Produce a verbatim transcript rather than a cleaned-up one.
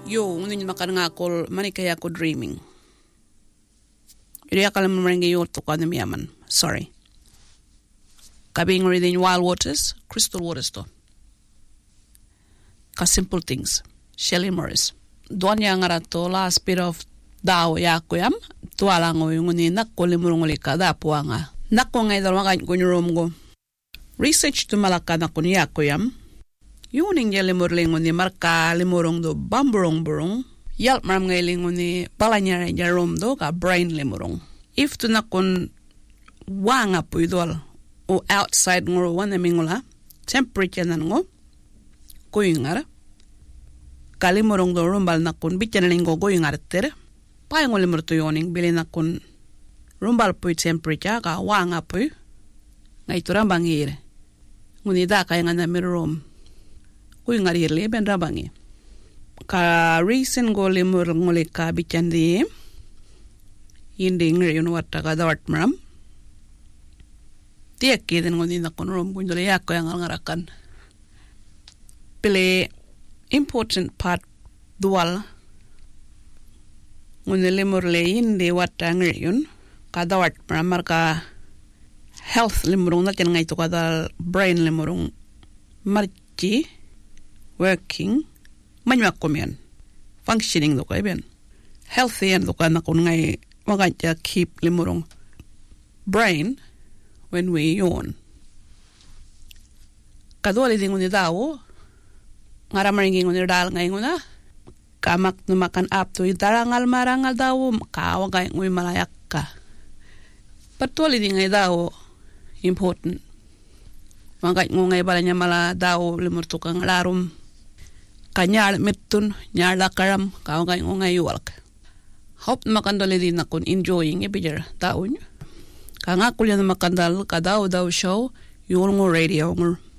Yo, ngunin makan ngakol manikaya ko dreaming. Iri akala marengi yo to kwa yaman. Sorry. Kabing reading wild waters, crystal waters to. Ka simple things. Shelley Morris. Doan yang ngarato last bit of dao yakuyam. Tualango yung ngunin nakko limurunguli ka da puanga. Nakko ngay dalwakan ko nyurum go. Research to malaka na kun yakuyam. Yuning ya limurlingo ni marka limurong do bamburong burong. Yalp maram ngay lingo ni balanyara jarom do ka brain limurong. If to na kun wanga po idol o outside ngoro wana mingula temperature na ngo kuyungara. Kalimurong do rumbal na kun bityan lingo kuyungara tere. Payang ulimur to yoning bili na kun rumbal po temperature ka wanga po ngay turang bangir. Ngunida kaya nga na mirom. Kuy ngarir le ben rabangi. Ka reason go limur ngole ka bichandi. Hindi ngri yun wata ka dawat maram. Tiyak kiden ngondi na konrom kundole yako yang ngarakan. Pili important part dual. Ngunde limur le hindi wata ngri yun. Ka dawat maram marka health limurong natin nga ito kada brain limurong marchi working manyak kumian functioning do kay ben healthy and do kana kun ngay maganja keep limurong brain when we yawn kadwali dingon ni dawo ngara maringi ngon dal ngay ngona kamak no makan up to darangal marangal dawo kawagay ngoy malayak ka patwali di ngay dawo important magay ngongay bala niya mala dawo limur tukang larum kanyal mitun nyala karam kawagay ngongay yuwalk hope makandali din akon enjoying ibijar daon ka nga kulyan makandal ka daw daw show yung radio ng